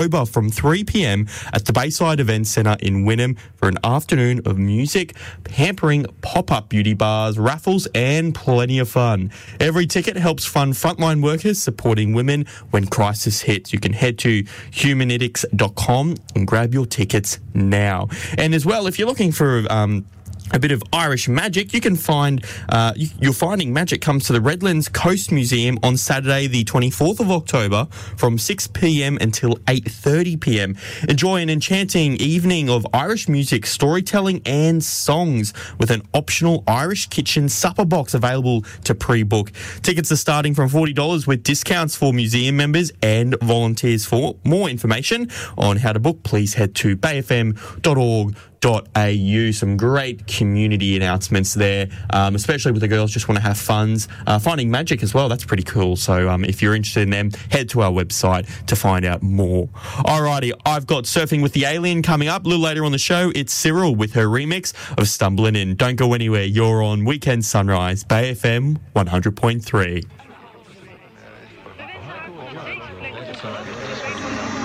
October from 3 p.m. at the Bayside Events Centre in Wynnum for an afternoon of music, pampering, pop-up beauty bars, raffles and plenty of fun. Every ticket helps fund frontline workers supporting women when crisis hits. You can head to humanitics.com and grab your tickets now. And as well, if you're looking for a bit of Irish magic, you can find, you're finding magic comes to the Redlands Coast Museum on Saturday the 24th of October from 6 p.m. until 8:30 p.m. Enjoy an enchanting evening of Irish music, storytelling and songs with an optional Irish kitchen supper box available to pre-book. Tickets are starting from $40 with discounts for museum members and volunteers. For more information on how to book, please head to bayfm.org.au. Some great community announcements there, especially with the girls just want to have funs. Finding magic as well, that's pretty cool. So if you're interested in them, head to our website to find out more. Alrighty, I've got Surfing with the Alien coming up. A little later on the show, it's Cyril with her remix of Stumbling In. Don't go anywhere, you're on Weekend Sunrise, Bay FM 100.3.